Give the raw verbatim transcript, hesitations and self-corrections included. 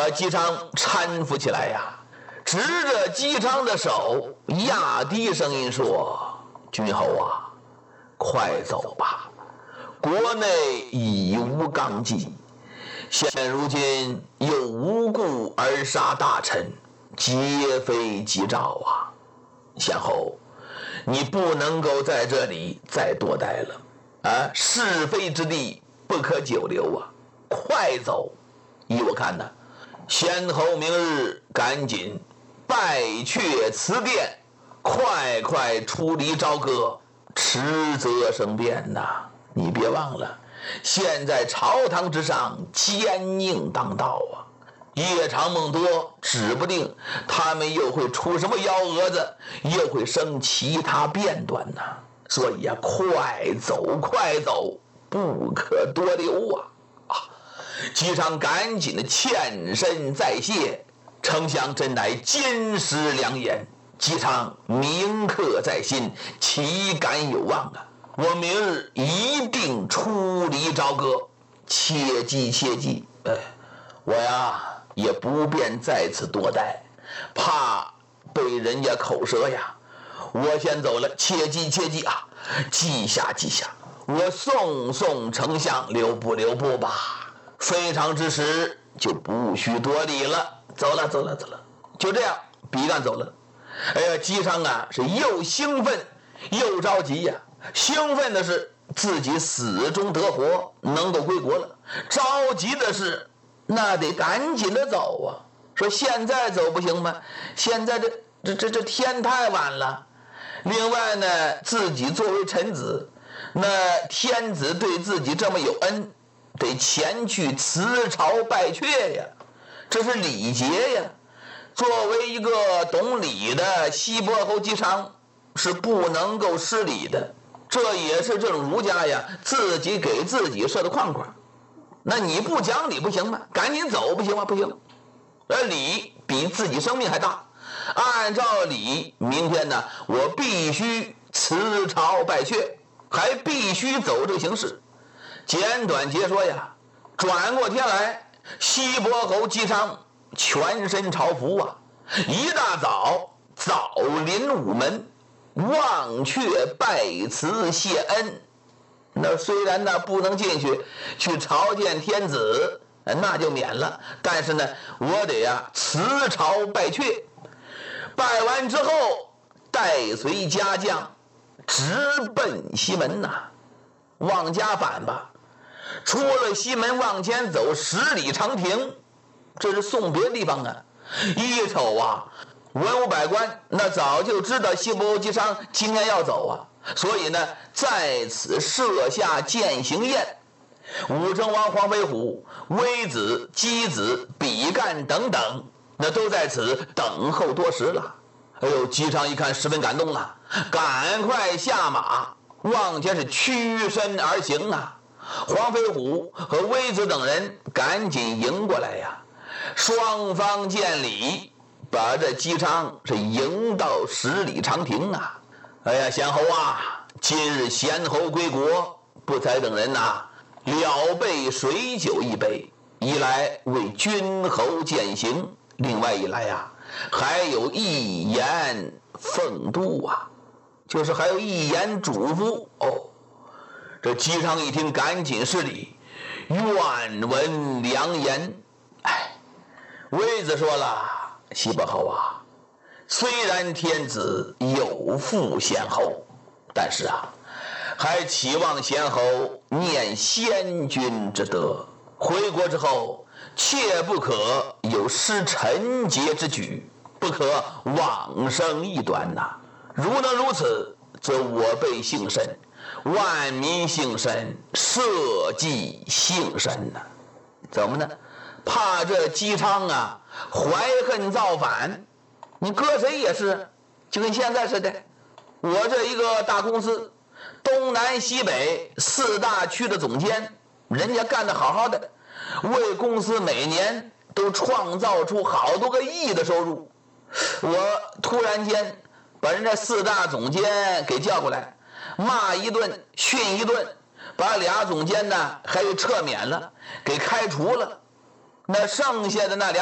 把姬昌搀扶起来呀，执着姬昌的手，压低声音说：“君侯啊，快走吧，国内已无纲纪，现如今又无故而杀大臣，皆非吉兆啊！先侯，你不能够在这里再多待了啊！是非之地不可久留啊！快走！依我看呢，先侯明日赶紧拜阙辞殿，快快出离朝歌，迟则生变呐！你别忘了，现在朝堂之上奸佞当道啊！夜长梦多，指不定他们又会出什么幺蛾子，又会生其他变端呐！所以呀、啊，快走，快走，不可多留啊！啊！姬昌赶紧的欠身再谢，丞相真乃金石良言，姬昌铭刻在心，岂敢有忘啊！我明日一定出离朝歌，切记切记。哎，我呀也不便在此多待，怕被人家口舌呀。我先走了，切记切记啊！记下记下，我送送丞相留步留步吧。非常之时就不许多礼了。走了走了走了，就这样比干走了。哎呀，姬昌啊是又兴奋又着急呀、啊。兴奋的是自己死中得活，能够归国了；着急的是那得赶紧的走啊。说现在走不行吗？现在这这这这天太晚了。另外呢，自己作为臣子，那天子对自己这么有恩，得前去辞朝拜阙呀，这是礼节呀。作为一个懂礼的西伯侯姬昌，是不能够失礼的。这也是这种儒家呀自己给自己设的框框。那你不讲理不行吗？赶紧走不行吗？不行。而礼比自己生命还大。按照礼，明天呢，我必须辞朝拜阙，还必须走这个形式。简短截说呀，转过天来，西伯侯姬昌全身朝服啊，一大早早临午门，望阙拜辞谢恩。那虽然呢不能进去去朝见天子，那就免了，但是呢我得呀、啊、辞朝拜阙。拜完之后带随家将直奔西门呐、啊，往家返吧。出了西门往前走十里长亭，这是送别的地方啊。一瞅啊，文武百官那早就知道西伯侯姬昌今天要走啊，所以呢在此设下饯行宴。武成王黄飞虎、微子、箕子、比干等等，那都在此等候多时了。哎呦，姬昌一看十分感动了，赶快下马往前是屈身而行啊。黄飞虎和微子等人赶紧迎过来呀，双方见礼，把这姬昌是迎到十里长亭啊。哎呀，先侯啊，今日先侯归国，不才等人呐、啊，了备水酒一杯，一来为君侯饯行，另外一来呀、啊，还有一言奉度啊，就是还有一言嘱咐哦。这姬昌一听，赶紧施礼，愿闻良言。哎，微子说了，西伯侯啊，虽然天子有负先侯，但是啊，还期望先侯念先君之德，回国之后切不可有失臣节之举，不可妄生异端呐、啊。如能如此，则我辈幸甚，万民幸甚，社稷幸甚呐、啊。怎么呢？怕这姬昌啊怀恨造反。你搁谁也是，就跟现在似的。我这一个大公司，东南西北四大区的总监，人家干得好好的，为公司每年都创造出好多个亿的收入。我突然间把人家四大总监给叫过来，骂一顿训一顿，把俩总监呢还给撤免了，给开除了。那剩下的那俩